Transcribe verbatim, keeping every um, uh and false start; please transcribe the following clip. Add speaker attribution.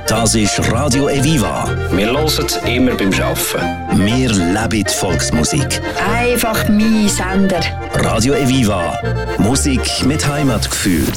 Speaker 1: Das ist Radio Eviva.
Speaker 2: Wir hören es immer beim Arbeiten.
Speaker 1: Wir leben die Volksmusik.
Speaker 3: Einfach mein Sender.
Speaker 1: Radio Eviva. Musik mit Heimatgefühl.